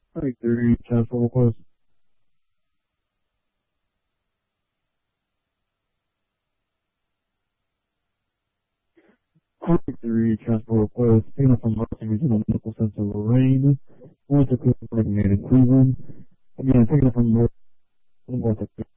Like 3, transport request. Contact 3, transport request. Picking up from Mercy Regional Medical Center, Lorraine. North Dakota, coordinated Cleveland. Again, picking up from North Dakota.